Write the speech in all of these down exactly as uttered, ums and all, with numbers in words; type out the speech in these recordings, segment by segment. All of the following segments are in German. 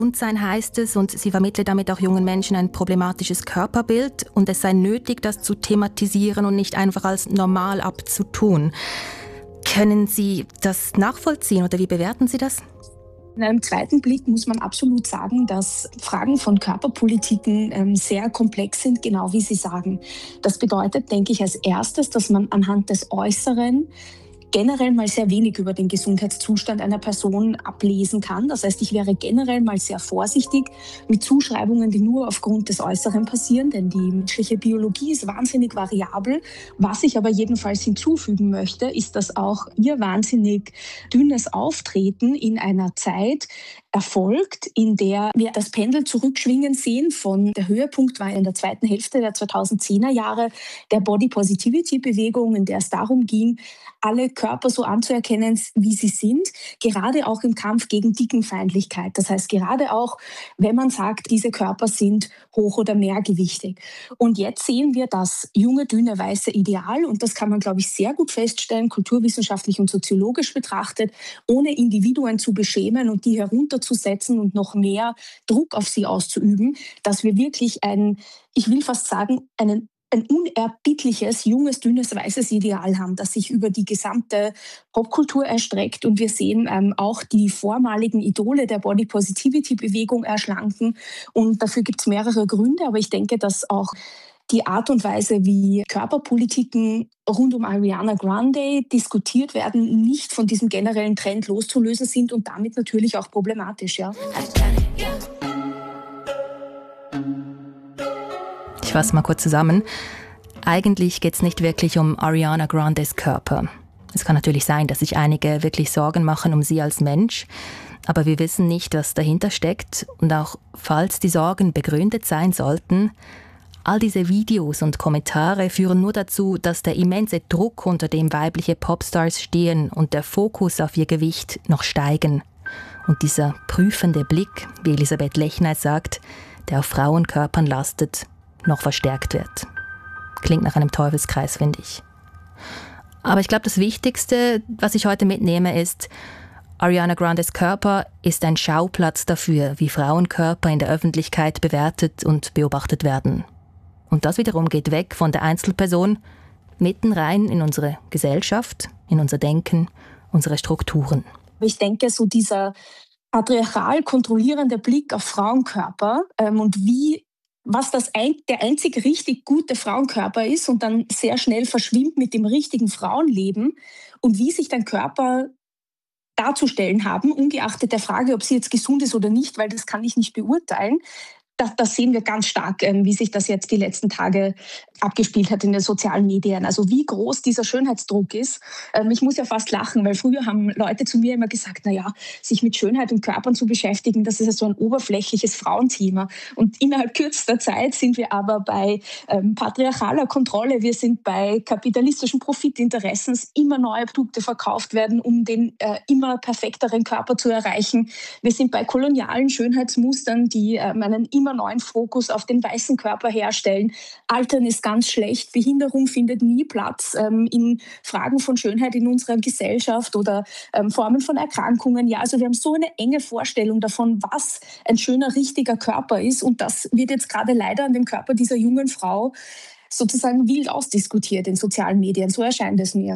Und sein heißt es, und sie vermittelt damit auch jungen Menschen ein problematisches Körperbild und es sei nötig, das zu thematisieren und nicht einfach als normal abzutun. Können Sie das nachvollziehen oder wie bewerten Sie das? In einem zweiten Blick muss man absolut sagen, dass Fragen von Körperpolitiken ähm, sehr komplex sind, genau wie Sie sagen. Das bedeutet, denke ich, als erstes, dass man anhand des Äußeren generell mal sehr wenig über den Gesundheitszustand einer Person ablesen kann. Das heißt, ich wäre generell mal sehr vorsichtig mit Zuschreibungen, die nur aufgrund des Äußeren passieren, denn die menschliche Biologie ist wahnsinnig variabel. Was ich aber jedenfalls hinzufügen möchte, ist, dass auch ihr wahnsinnig dünnes Auftreten in einer Zeit erfolgt, in der wir das Pendel zurückschwingen sehen. Von der Höhepunkt war in der zweiten Hälfte der zweitausendzehner Jahre der Body Positivity Bewegung, in der es darum ging, alle Körper so anzuerkennen, wie sie sind, gerade auch im Kampf gegen Dickenfeindlichkeit. Das heißt, gerade auch, wenn man sagt, diese Körper sind hoch- oder mehrgewichtig. Und jetzt sehen wir das junge, dünne, weiße Ideal, und das kann man, glaube ich, sehr gut feststellen, kulturwissenschaftlich und soziologisch betrachtet, ohne Individuen zu beschämen und die herunterzusetzen und noch mehr Druck auf sie auszuüben, dass wir wirklich ein, ich will fast sagen, einen ein unerbittliches, junges, dünnes, weißes Ideal haben, das sich über die gesamte Popkultur erstreckt. Und wir sehen ähm, auch die vormaligen Idole der Body-Positivity-Bewegung erschlanken. Und dafür gibt es mehrere Gründe. Aber ich denke, dass auch die Art und Weise, wie Körperpolitiken rund um Ariana Grande diskutiert werden, nicht von diesem generellen Trend loszulösen sind und damit natürlich auch problematisch. Ja. Ich fasse mal kurz zusammen. Eigentlich geht es nicht wirklich um Ariana Grandes Körper. Es kann natürlich sein, dass sich einige wirklich Sorgen machen um sie als Mensch, aber wir wissen nicht, was dahinter steckt. Und auch falls die Sorgen begründet sein sollten, all diese Videos und Kommentare führen nur dazu, dass der immense Druck, unter dem weibliche Popstars stehen, und der Fokus auf ihr Gewicht noch steigen. Und dieser prüfende Blick, wie Elisabeth Lechner sagt, der auf Frauenkörpern lastet, noch verstärkt wird. Klingt nach einem Teufelskreis, finde ich. Aber ich glaube, das Wichtigste, was ich heute mitnehme, ist, Ariana Grandes Körper ist ein Schauplatz dafür, wie Frauenkörper in der Öffentlichkeit bewertet und beobachtet werden. Und das wiederum geht weg von der Einzelperson, mitten rein in unsere Gesellschaft, in unser Denken, unsere Strukturen. Ich denke, so dieser patriarchal kontrollierende Blick auf Frauenkörper ähm, und wie was das ein, der einzig richtig gute Frauenkörper ist und dann sehr schnell verschwimmt mit dem richtigen Frauenleben und wie sich dann Körper darzustellen haben, ungeachtet der Frage, ob sie jetzt gesund ist oder nicht, weil das kann ich nicht beurteilen. Das, das sehen wir ganz stark, ähm, wie sich das jetzt die letzten Tage abgespielt hat in den sozialen Medien. Also wie groß dieser Schönheitsdruck ist. Ähm, ich muss ja fast lachen, weil früher haben Leute zu mir immer gesagt, na ja, sich mit Schönheit und Körpern zu beschäftigen, das ist ja so ein oberflächliches Frauenthema. Und innerhalb kürzester Zeit sind wir aber bei ähm, patriarchaler Kontrolle, wir sind bei kapitalistischen Profitinteressen, dass immer neue Produkte verkauft werden, um den äh, immer perfekteren Körper zu erreichen. Wir sind bei kolonialen Schönheitsmustern, die ähm, einen immer neuen Fokus auf den weißen Körper herstellen. Altern ist ganz schlecht, Behinderung findet nie Platz ähm, in Fragen von Schönheit in unserer Gesellschaft oder ähm, Formen von Erkrankungen. Ja, also wir haben so eine enge Vorstellung davon, was ein schöner, richtiger Körper ist, und das wird jetzt gerade leider an dem Körper dieser jungen Frau sozusagen wild ausdiskutiert in sozialen Medien. So erscheint es mir.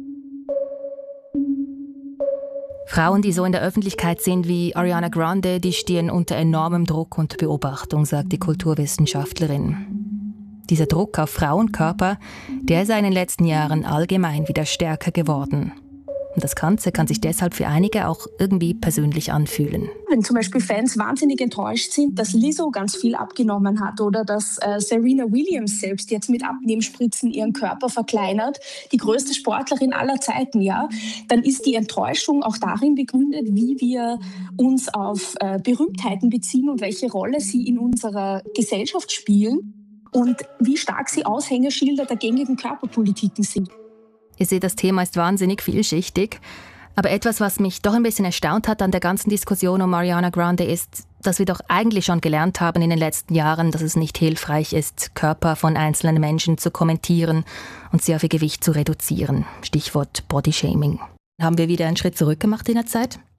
Frauen, die so in der Öffentlichkeit sind wie Ariana Grande, die stehen unter enormem Druck und Beobachtung, sagt die Kulturwissenschaftlerin. Dieser Druck auf Frauenkörper, der sei in den letzten Jahren allgemein wieder stärker geworden. Und das Ganze kann sich deshalb für einige auch irgendwie persönlich anfühlen. Wenn zum Beispiel Fans wahnsinnig enttäuscht sind, dass Lizzo ganz viel abgenommen hat oder dass äh, Serena Williams selbst jetzt mit Abnehmspritzen ihren Körper verkleinert, die größte Sportlerin aller Zeiten, ja, dann ist die Enttäuschung auch darin begründet, wie wir uns auf äh, Berühmtheiten beziehen und welche Rolle sie in unserer Gesellschaft spielen und wie stark sie Aushängeschilder der gängigen Körperpolitiken sind. Ihr seht, das Thema ist wahnsinnig vielschichtig. Aber etwas, was mich doch ein bisschen erstaunt hat an der ganzen Diskussion um Ariana Grande, ist, dass wir doch eigentlich schon gelernt haben in den letzten Jahren, dass es nicht hilfreich ist, Körper von einzelnen Menschen zu kommentieren und sie auf ihr Gewicht zu reduzieren. Stichwort Bodyshaming. Haben wir wieder einen Schritt zurück gemacht in der Zeit?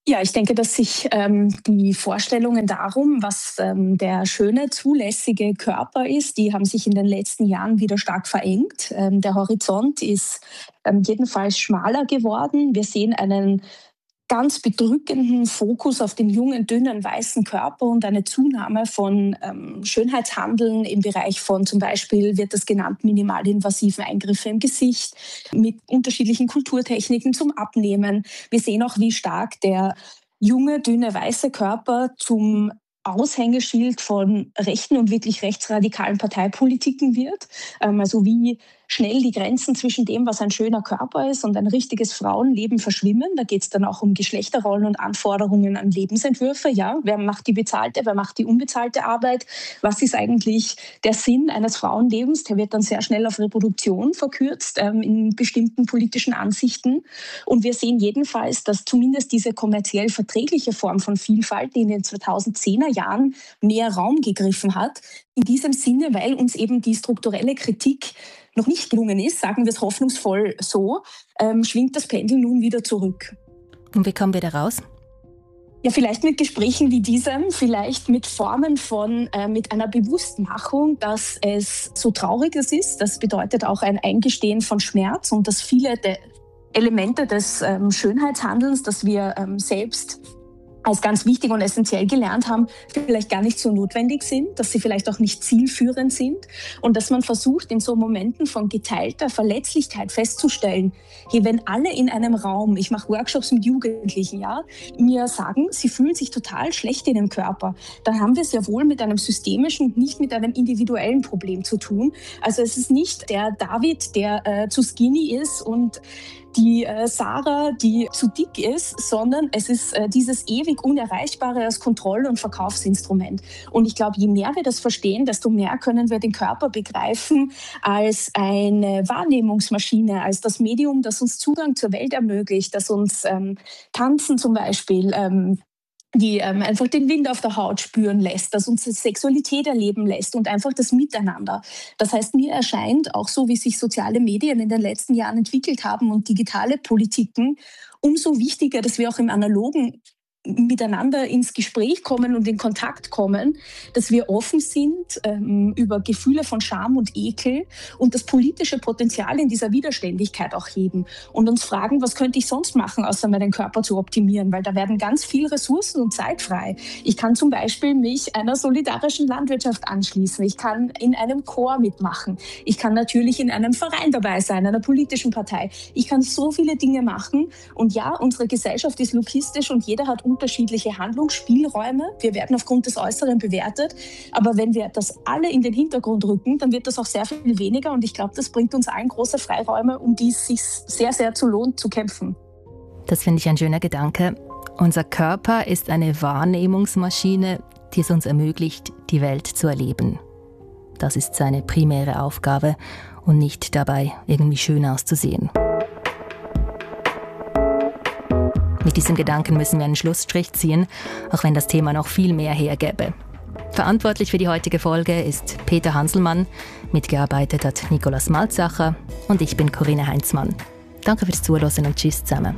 Ja, ich denke, dass sich ähm, die Vorstellungen darum, was ähm, der schöne, zulässige Körper ist, die haben sich in den letzten Jahren wieder stark verengt. Ähm, der Horizont ist ähm, jedenfalls schmaler geworden. Wir sehen einen ganz bedrückenden Fokus auf den jungen, dünnen, weißen Körper und eine Zunahme von ähm, Schönheitshandeln im Bereich von, zum Beispiel wird das genannt, minimalinvasiven Eingriffe im Gesicht mit unterschiedlichen Kulturtechniken zum Abnehmen. Wir sehen auch, wie stark der junge, dünne, weiße Körper zum Aushängeschild von rechten und wirklich rechtsradikalen Parteipolitiken wird. Ähm, also wie schnell die Grenzen zwischen dem, was ein schöner Körper ist und ein richtiges Frauenleben verschwimmen. Da geht es dann auch um Geschlechterrollen und Anforderungen an Lebensentwürfe. Ja, wer macht die bezahlte, wer macht die unbezahlte Arbeit? Was ist eigentlich der Sinn eines Frauenlebens? Der wird dann sehr schnell auf Reproduktion verkürzt ähm, in bestimmten politischen Ansichten. Und wir sehen jedenfalls, dass zumindest diese kommerziell verträgliche Form von Vielfalt, die in den zweitausendzehner Jahren mehr Raum gegriffen hat, in diesem Sinne, weil uns eben die strukturelle Kritik noch nicht gelungen ist, sagen wir es hoffnungsvoll so, ähm, schwingt das Pendel nun wieder zurück. Und wie kommen wir da raus? Ja, vielleicht mit Gesprächen wie diesem, vielleicht mit Formen von, äh, mit einer Bewusstmachung, dass es so traurig es ist. Das bedeutet auch ein Eingestehen von Schmerz und dass viele der Elemente des ähm, Schönheitshandelns, dass wir ähm, selbst als ganz wichtig und essentiell gelernt haben, vielleicht gar nicht so notwendig sind, dass sie vielleicht auch nicht zielführend sind und dass man versucht, in so Momenten von geteilter Verletzlichkeit festzustellen, hey, wenn alle in einem Raum, ich mache Workshops mit Jugendlichen, ja, mir sagen, sie fühlen sich total schlecht in dem Körper, dann haben wir es ja wohl mit einem systemischen, nicht mit einem individuellen Problem zu tun. Also es ist nicht der David, der äh, zu skinny ist und die äh, Sarah, die zu dick ist, sondern es ist äh, dieses ewig Unerreichbare als Kontroll- und Verkaufsinstrument. Und ich glaube, je mehr wir das verstehen, desto mehr können wir den Körper begreifen als eine Wahrnehmungsmaschine, als das Medium, das uns Zugang zur Welt ermöglicht, das uns ähm, Tanzen zum Beispiel ähm, die ähm, einfach den Wind auf der Haut spüren lässt, das uns Sexualität erleben lässt und einfach das Miteinander. Das heißt, mir erscheint, auch so wie sich soziale Medien in den letzten Jahren entwickelt haben und digitale Politiken, umso wichtiger, dass wir auch im analogen miteinander ins Gespräch kommen und in Kontakt kommen, dass wir offen sind ähm, über Gefühle von Scham und Ekel und das politische Potenzial in dieser Widerständigkeit auch heben und uns fragen, was könnte ich sonst machen, außer meinen Körper zu optimieren, weil da werden ganz viel Ressourcen und Zeit frei. Ich kann zum Beispiel mich einer solidarischen Landwirtschaft anschließen, ich kann in einem Chor mitmachen, ich kann natürlich in einem Verein dabei sein, einer politischen Partei. Ich kann so viele Dinge machen und ja, unsere Gesellschaft ist lokistisch und jeder hat unterschiedliche Handlungsspielräume. Wir werden aufgrund des Äußeren bewertet. Aber wenn wir das alle in den Hintergrund rücken, dann wird das auch sehr viel weniger. Und ich glaube, das bringt uns allen große Freiräume, um die es sich sehr, sehr zu lohnt, zu kämpfen. Das finde ich ein schöner Gedanke. Unser Körper ist eine Wahrnehmungsmaschine, die es uns ermöglicht, die Welt zu erleben. Das ist seine primäre Aufgabe und nicht dabei, irgendwie schön auszusehen. Mit diesem Gedanken müssen wir einen Schlussstrich ziehen, auch wenn das Thema noch viel mehr hergäbe. Verantwortlich für die heutige Folge ist Peter Hanselmann, mitgearbeitet hat Nikolaus Malzacher und ich bin Corinna Heinzmann. Danke fürs Zuhören und tschüss zusammen.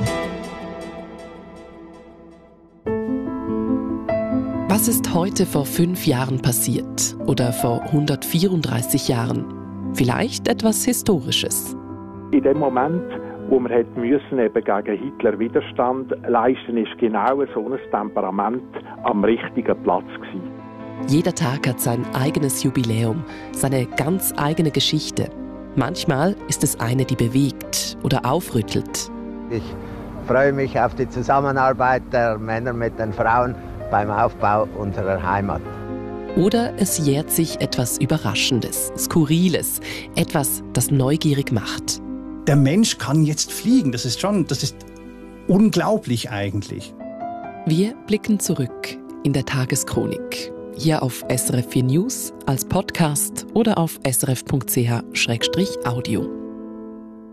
Was ist heute vor fünf Jahren passiert oder vor hundertvierunddreißig Jahren? Vielleicht etwas Historisches. In dem Moment, wo man hätte müssen, eben gegen Hitler Widerstand leisten, ist genau so ein Temperament am richtigen Platz gewesen. Jeder Tag hat sein eigenes Jubiläum, seine ganz eigene Geschichte. Manchmal ist es eine, die bewegt oder aufrüttelt. Ich freue mich auf die Zusammenarbeit der Männer mit den Frauen beim Aufbau unserer Heimat. Oder es jährt sich etwas Überraschendes, Skurriles, etwas, das neugierig macht. Der Mensch kann jetzt fliegen. Das ist schon, das ist unglaublich eigentlich. Wir blicken zurück in der Tageschronik. Hier auf S R F vier News, als Podcast oder auf srf punkt c h slash audio.